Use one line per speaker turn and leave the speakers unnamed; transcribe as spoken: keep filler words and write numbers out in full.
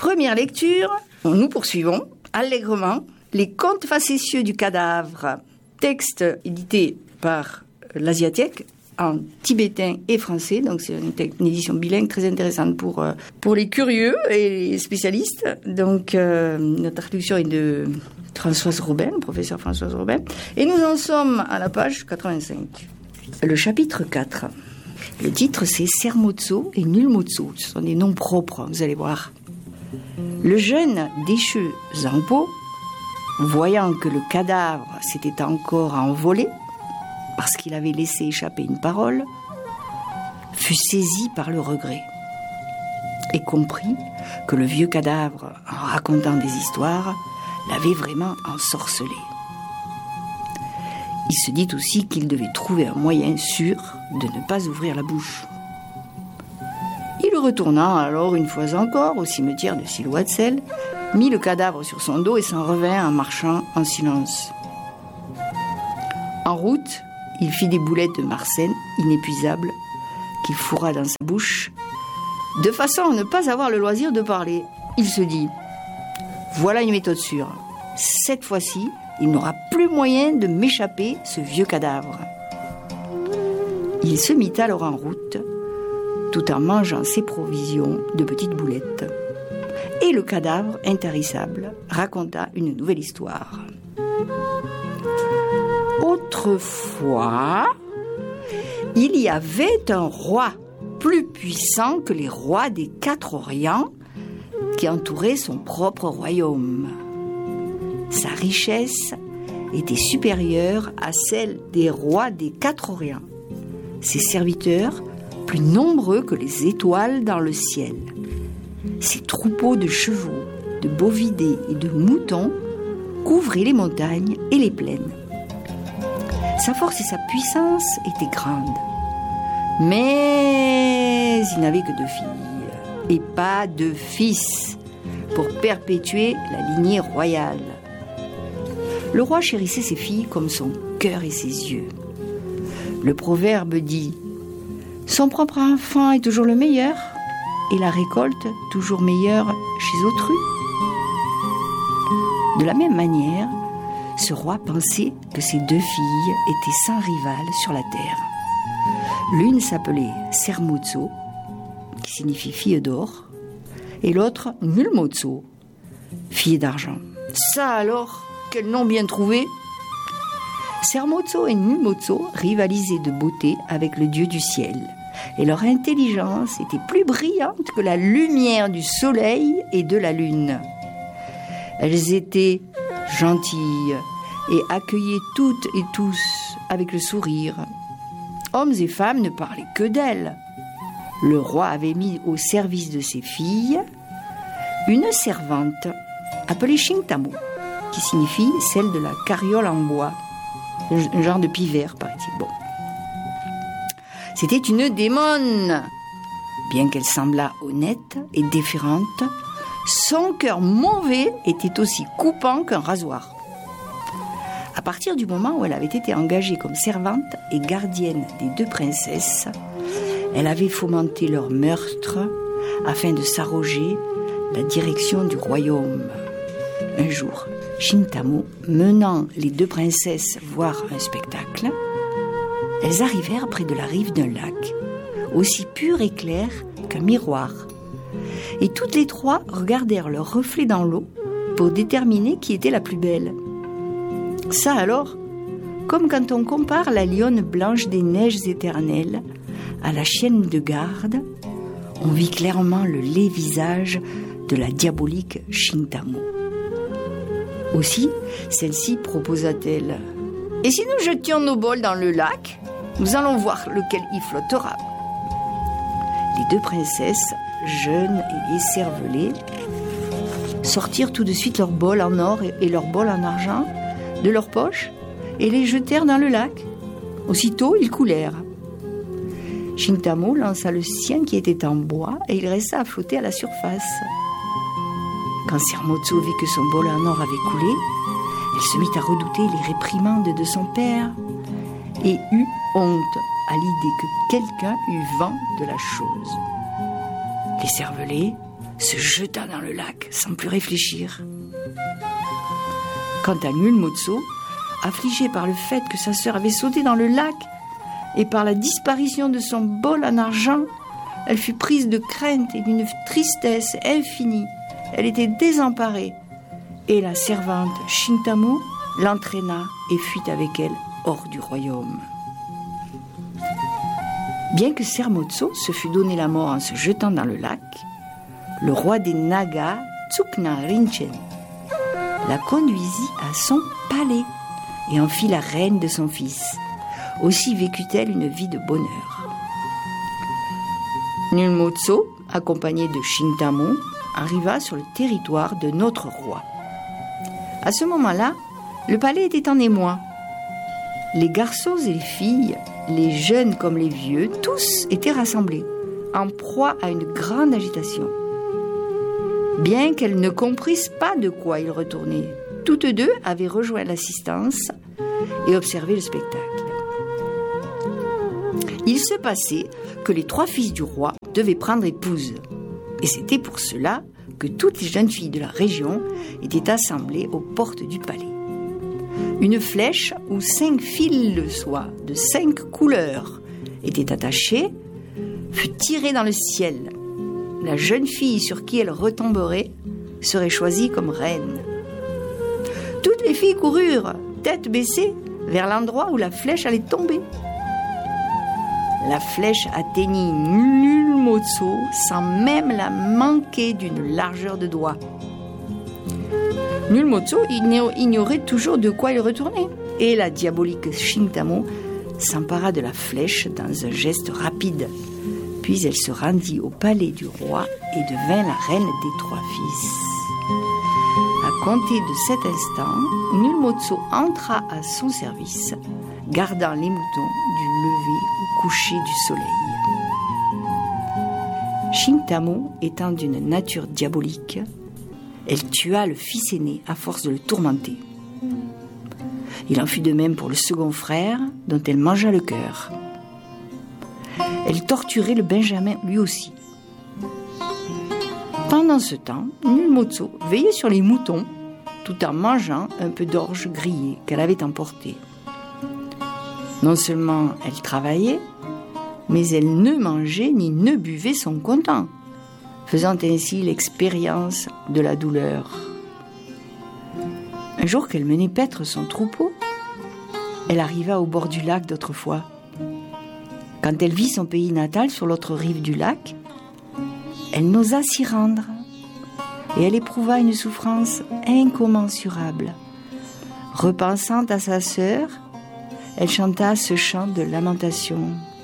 Première lecture, nous poursuivons allègrement les contes facétieux du cadavre, texte édité par l'Asiathèque en tibétain et français, donc c'est une, une édition bilingue très intéressante pour, euh, pour les curieux et les spécialistes. Donc euh, notre traduction est de Françoise Robin, professeur Françoise Robin, et nous en sommes à la page quatre-vingt-cinq. Le chapitre quatre. Le titre c'est Sermotso et Nulmotso, ce sont des noms propres, vous allez voir. Le jeune déchu Zampo, voyant que le cadavre s'était encore envolé, parce qu'il avait laissé échapper une parole, fut saisi par le regret et comprit que le vieux cadavre, en racontant des histoires, l'avait vraiment ensorcelé. Il se dit aussi qu'il devait trouver un moyen sûr de ne pas ouvrir la bouche. Il retourna alors une fois encore au cimetière de Silhouatsel, mit le cadavre sur son dos et s'en revint en marchant en silence. En route, il fit des boulettes de marcène inépuisables qu'il fourra dans sa bouche, de façon à ne pas avoir le loisir de parler. Il se dit « Voilà une méthode sûre. Cette fois-ci, il n'aura plus moyen de m'échapper, ce vieux cadavre. » Il se mit alors en route, tout en mangeant ses provisions de petites boulettes. Et le cadavre, intarissable, raconta une nouvelle histoire. Autrefois, il y avait un roi plus puissant que les rois des quatre Orients qui entouraient son propre royaume. Sa richesse était supérieure à celle des rois des quatre Orients. Ses serviteurs, plus nombreux que les étoiles dans le ciel. Ses troupeaux de chevaux, de bovidés et de moutons couvraient les montagnes et les plaines. Sa force et sa puissance étaient grandes. Mais il n'avait que deux filles et pas de fils pour perpétuer la lignée royale. Le roi chérissait ses filles comme son cœur et ses yeux. Le proverbe dit « Son propre enfant est toujours le meilleur et la récolte toujours meilleure chez autrui ». De la même manière, ce roi pensait que ses deux filles étaient sans rival sur la terre. L'une s'appelait Sermotso, qui signifie fille d'or, et l'autre Nulmotso, fille d'argent. Ça alors, quel nom bien trouvé! Sermotso et Nulmotso rivalisaient de beauté avec le dieu du ciel, et leur intelligence était plus brillante que la lumière du soleil et de la lune. Elles étaient gentilles et accueillaient toutes et tous avec le sourire. Hommes et femmes ne parlaient que d'elles. Le roi avait mis au service de ses filles une servante appelée Shintamo, qui signifie celle de la carriole en bois, un genre de pivert, paraît-il. Bon. C'était une démone. Bien qu'elle semblât honnête et déférente, son cœur mauvais était aussi coupant qu'un rasoir. À partir du moment où elle avait été engagée comme servante et gardienne des deux princesses, elle avait fomenté leur meurtre afin de s'arroger la direction du royaume. Un jour, Shintamo, menant les deux princesses voir un spectacle, elles arrivèrent près de la rive d'un lac, aussi pur et clair qu'un miroir. Et toutes les trois regardèrent leur reflet dans l'eau pour déterminer qui était la plus belle. Ça alors, comme quand on compare la lionne blanche des neiges éternelles à la chienne de garde, on vit clairement le laid visage de la diabolique Shintamo. Aussi, celle-ci proposa-t-elle « Et si nous jetions nos bols dans le lac, nous allons voir lequel y flottera. » Les deux princesses, jeunes et écervelées, sortirent tout de suite leurs bols en or et leurs bols en argent de leurs poches et les jetèrent dans le lac. Aussitôt, ils coulèrent. Shintamo lança le sien qui était en bois et il resta à flotter à la surface. Quand Sermotso vit que son bol en or avait coulé, elle se mit à redouter les réprimandes de son père et eut honte à l'idée que quelqu'un eût vent de la chose. L'écervelée se jeta dans le lac sans plus réfléchir. Quant à Nulmozo, affligée par le fait que sa sœur avait sauté dans le lac et par la disparition de son bol en argent, elle fut prise de crainte et d'une tristesse infinie. Elle était désemparée et la servante Shintamu l'entraîna et fuit avec elle hors du royaume. Bien que Sermozo se fût donné la mort en se jetant dans le lac, le roi des Nagas, Tsukna Rinchen, la conduisit à son palais et en fit la reine de son fils. Aussi vécut-elle une vie de bonheur. Nulmozo, accompagné de Shintamu, arriva sur le territoire de notre roi. À ce moment-là, le palais était en émoi. Les garçons et les filles, les jeunes comme les vieux, tous étaient rassemblés, en proie à une grande agitation. Bien qu'elles ne comprissent pas de quoi ils retournaient, toutes deux avaient rejoint l'assistance et observé le spectacle. Il se passait que les trois fils du roi devaient prendre épouse. Et c'était pour cela que toutes les jeunes filles de la région étaient assemblées aux portes du palais. Une flèche ou cinq fils de soie de cinq couleurs étaient attachés, fut tirée dans le ciel. La jeune fille sur qui elle retomberait serait choisie comme reine. Toutes les filles coururent, tête baissée, vers l'endroit où la flèche allait tomber. La flèche atteignit Nulmozo sans même la manquer d'une largeur de doigt. Nulmozo ignorait toujours de quoi il retournait, et la diabolique Shintamu s'empara de la flèche dans un geste rapide. Puis elle se rendit au palais du roi et devint la reine des trois fils. À compter de cet instant, Nulmozo entra à son service, gardant les moutons du lever au coucher du soleil. Shintamu étant d'une nature diabolique, elle tua le fils aîné à force de le tourmenter. Il en fut de même pour le second frère, dont elle mangea le cœur. Elle torturait le benjamin lui aussi. Pendant ce temps, Nulmozo veillait sur les moutons, tout en mangeant un peu d'orge grillée qu'elle avait emportée. Non seulement elle travaillait, mais elle ne mangeait ni ne buvait son content, faisant ainsi l'expérience de la douleur. Un jour qu'elle menait paître son troupeau, elle arriva au bord du lac d'autrefois. Quand elle vit son pays natal sur l'autre rive du lac, elle n'osa s'y rendre, et elle éprouva une souffrance incommensurable. Repensant à sa sœur, elle chanta ce chant de lamentation.